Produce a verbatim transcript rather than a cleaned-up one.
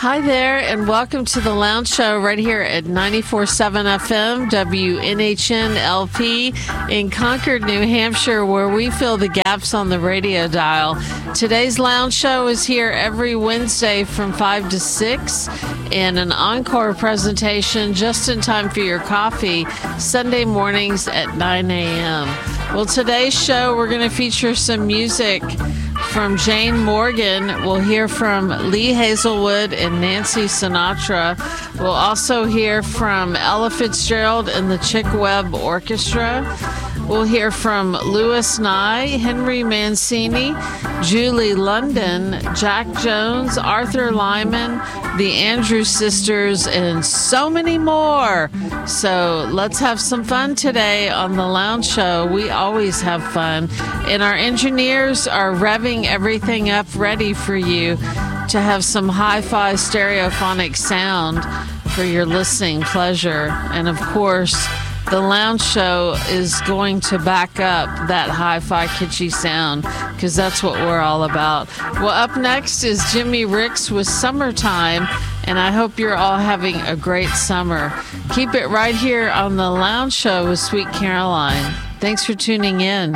Hi there, and welcome to the Lounge Show right here at ninety-four point seven F M, W N H N L P in Concord, New Hampshire, where we fill the gaps on the radio dial. Today's Lounge Show is here every Wednesday from five to six, and an encore presentation just in time for your coffee, Sunday mornings at nine a.m. Well, today's show, we're going to feature some music from Jane Morgan. We'll hear from Lee Hazelwood and Nancy Sinatra. We'll also hear from Ella Fitzgerald and the Chick Webb Orchestra. We'll hear from Louis Nye, Henry Mancini, Julie London, Jack Jones, Arthur Lyman, the Andrews Sisters, and so many more. So let's have some fun today on the Lounge Show. We always have fun. And our engineers are revving everything up ready for you to have some hi-fi stereophonic sound for your listening pleasure. And of course, the Lounge Show is going to back up that hi-fi kitschy sound because that's what we're all about. Well, up next is Jimmy Ricks with Summertime, and I hope you're all having a great summer. Keep it right here on the Lounge Show with Sweet Caroline. Thanks for tuning in.